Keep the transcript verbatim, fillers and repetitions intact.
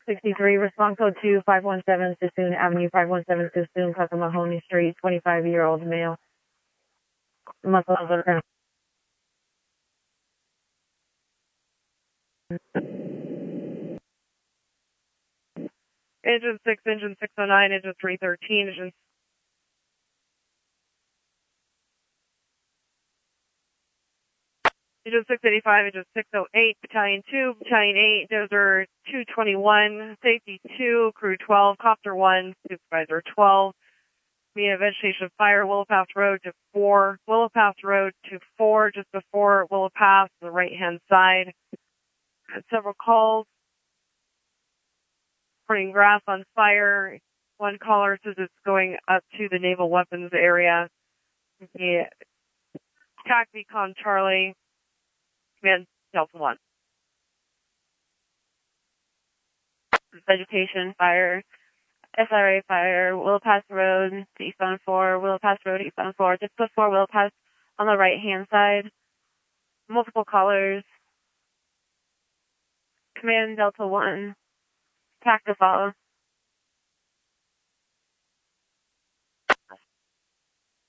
sixty-three, respond code two, five one seven Sassoon Avenue, five one seven Sassoon, Mahoney Street, twenty-five-year-old male. Muscle over. Engine six, engine six oh nine, engine three thirteen, engine Engine six eighty-five, engine six oh eight, battalion two, battalion eight, dozer two twenty-one, safety two, crew twelve, copter one, supervisor twelve. Via vegetation fire, Willow Path Road to four, Willow Path Road to four, just before Willow Path, on the right-hand side. Had several calls. Burning grass on fire. One caller says it's going up to the naval weapons area. The attack Beacon Charlie. Command Delta one. Vegetation fire, S R A fire, Willow Pass Road to eastbound four, Willow Pass Road to eastbound four, just before Willow Pass on the right hand side. Multiple callers. Command Delta one. Attack to follow.